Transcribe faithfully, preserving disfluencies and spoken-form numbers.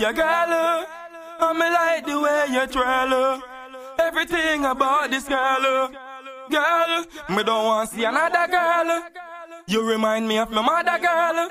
Your girl, I me like the way you twirl. Everything about this girl. Girl, me don't want to see another girl. You remind me of my mother, girl.